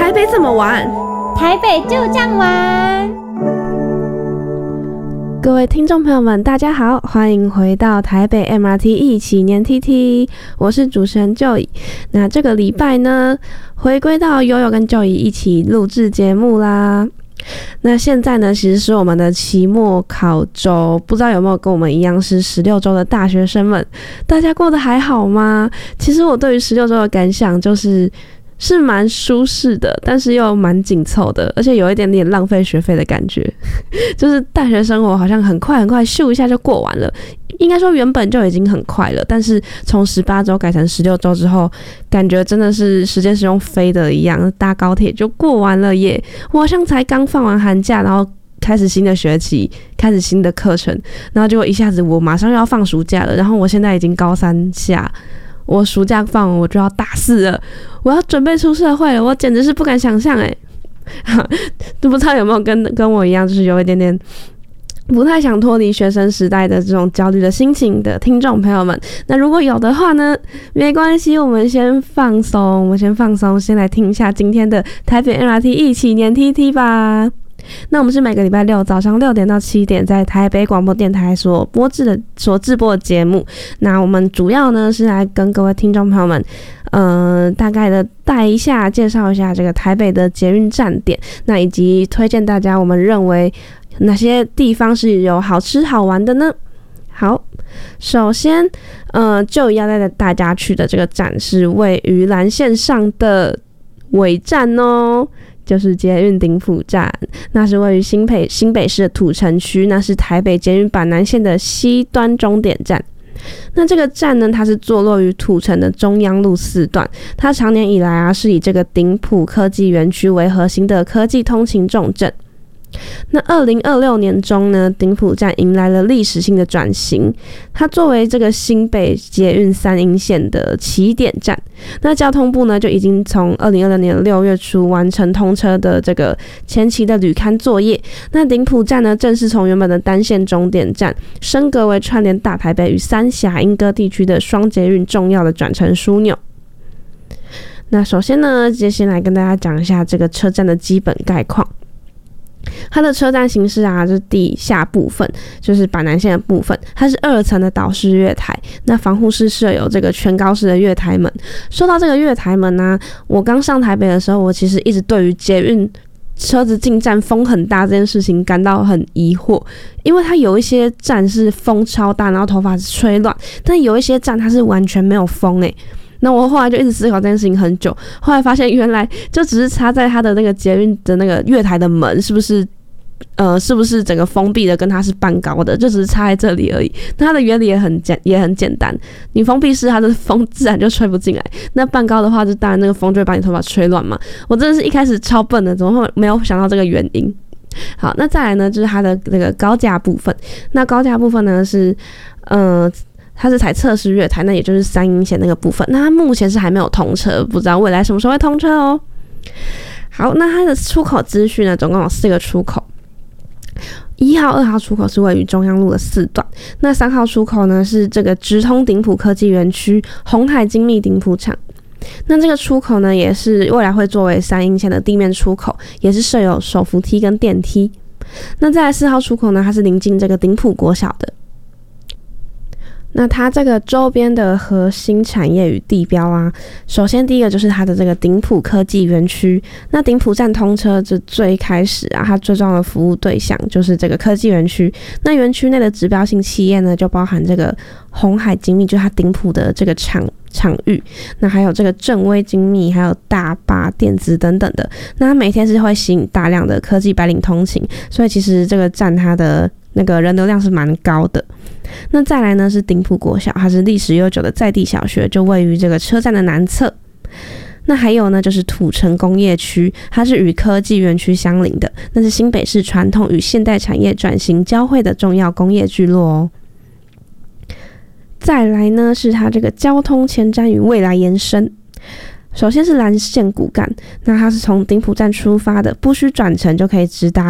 台北怎么玩？ 台北就这样玩。 各位听众朋友们，大家好，欢迎回到台北 MRT 一起黏 TT， 我是主持人 Joy。那这个礼拜呢，回归到悠悠跟 Joy 一起录制节目啦。那现在呢，其实是我们的期末考周，不知道有没有跟我们一样是16周的大学生们，大家过得还好吗？其实我对于16周的感想是蛮舒适的，但是又蛮紧凑的，而且有一点点浪费学费的感觉。就是大学生活好像很快咻一下就过完了，应该说原本就已经很快了，但是从18周改成16周之后，感觉真的是时间是用飞的一样，搭高铁就过完了耶。我好像才刚放完寒假，然后开始新的学期，开始新的课程，然后结果一下子我马上又要放暑假了，然后我现在已经高3下，我暑假放完我就要大4了，我要准备出社会了，我简直是不敢想象欸。都不知道有没有跟我一样，就是有一点点不太想脱离学生时代的这种焦虑的心情的听众朋友们，那如果有的话呢，没关系，我们先放松，先来听一下今天的台北 MRT 一起黏 TT 吧。那我们是每个礼拜六早上6点到7点在台北广播电台所制播的节目。那我们主要呢是来跟各位听众朋友们大概的介绍一下这个台北的捷运站点，那以及推荐大家我们认为哪些地方是有好吃好玩的呢？好，首先就要带大家去的这个站是位于蓝线上的尾站哦，就是捷运顶埔站，那是位于新北市的土城区，那是台北捷运板南线的西端终点站。那这个站呢，它是坐落于土城的中央路4段，它长年以来是以这个顶埔科技园区为核心的科技通勤重镇。那2026年中呢，顶埔站迎来了历史性的转型，它作为这个新北捷运3鶯线的起点站。那交通部呢就已经从2026年6月初完成通车的这个前期的履勘作业。那顶埔站呢正式从原本的单线终点站升格为串联大台北与三峡莺歌地区的双捷运重要的转乘枢纽。那首先呢，先来跟大家讲一下这个车站的基本概况。它的车站形式就是地下部分，就是板南线的部分，它是2层的岛式月台，那防护室设有这个全高式的月台门。说到这个月台门呢，我刚上台北的时候，我其实一直对于捷运车子进站风很大这件事情感到很疑惑，因为它有一些站是风超大，然后头发是吹乱，但有一些站它是完全没有风欸。那我后来就一直思考这件事情很久，后来发现原来就只是插在它的那个捷运的那个月台的门是不是整个封闭的，跟它是半高的，就只是插在这里而已。那它的原理也很简单，你封闭式它的风自然就吹不进来，那半高的话就当然那个风就会把你头发吹乱嘛。我真的是一开始超笨的，怎么会没有想到这个原因。好，那再来呢就是它的那个高架部分，那高架部分呢是它是采测试月台，那也就是3鶯线那个部分，那它目前是还没有通车，不知道未来什么时候会通车哦。好，那它的出口资讯呢，总共有4个出口。1号、2号出口是位于中央路的4段，那3号出口呢是这个直通顶埔科技园区鸿海精密顶埔厂。那这个出口呢，也是未来会作为3鶯线的地面出口，也是设有手扶梯跟电梯。那再来4号出口呢，它是临近这个顶埔国小的。那它这个周边的核心产业与地标首先第一个就是它的这个顶埔科技园区。那顶埔站通车就最开始它最重要的服务对象就是这个科技园区。那园区内的指标性企业呢，就包含这个鸿海精密，就是它顶埔的这个场域，那还有这个正威精密，还有大巴电子等等的。那它每天是会吸引大量的科技白领通勤，所以其实这个站它的那个人流量是蛮高的。那再来呢是顶埔国小，它是历史悠久的在地小学，就位于这个车站的南侧。那还有呢就是土城工业区，它是与科技园区相邻的，那是新北市传统与现代产业转型交汇的重要工业聚落哦。再来呢是它这个交通前瞻与未来延伸。首先是蓝线骨干，那它是从顶埔站出发的，不需转乘就可以直达